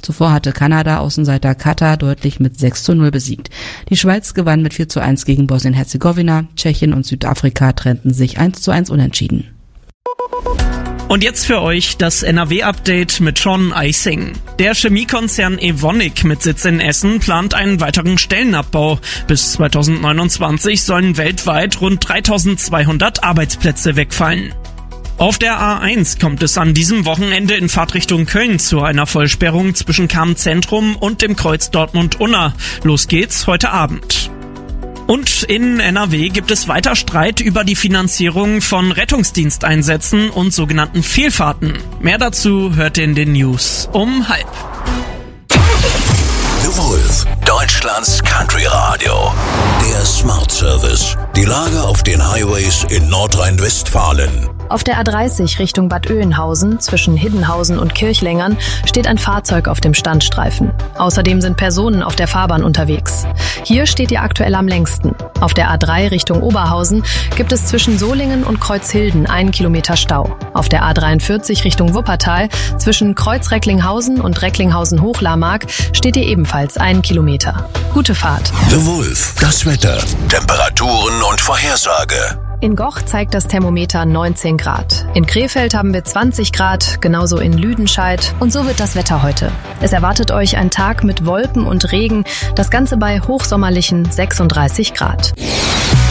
Zuvor hatte Kanada Außenseiter Katar deutlich mit 6:0 besiegt. Die Schweiz gewann mit 4:1 gegen Bosnien-Herzegowina. Tschechien und Südafrika trennten sich 1:1 unentschieden. Und jetzt für euch das NRW-Update mit Sean Eising. Der Chemiekonzern Evonik mit Sitz in Essen plant einen weiteren Stellenabbau. Bis 2029 sollen weltweit rund 3200 Arbeitsplätze wegfallen. Auf der A1 kommt es an diesem Wochenende in Fahrtrichtung Köln zu einer Vollsperrung zwischen Cham-Zentrum und dem Kreuz Dortmund-Unna. Los geht's heute Abend. Und in NRW gibt es weiter Streit über die Finanzierung von Rettungsdiensteinsätzen und sogenannten Fehlfahrten. Mehr dazu hört ihr in den News um 12:30. The Wolf, Deutschlands Country Radio. Der Smart Service. Die Lage auf den Highways in Nordrhein-Westfalen. Auf der A30 Richtung Bad Oeynhausen zwischen Hiddenhausen und Kirchlängern steht ein Fahrzeug auf dem Standstreifen. Außerdem sind Personen auf der Fahrbahn unterwegs. Hier steht ihr aktuell am längsten. Auf der A3 Richtung Oberhausen gibt es zwischen Solingen und Kreuzhilden 1 Kilometer Stau. Auf der A43 Richtung Wuppertal zwischen Kreuz-Recklinghausen und Recklinghausen-Hochlarmark steht ihr ebenfalls 1 Kilometer. Gute Fahrt. The Wolf, das Wetter, Temperaturen und Vorhersage. In Goch zeigt das Thermometer 19 Grad. In Krefeld haben wir 20 Grad, genauso in Lüdenscheid. Und so wird das Wetter heute. Es erwartet euch ein Tag mit Wolken und Regen, das Ganze bei hochsommerlichen 36 Grad.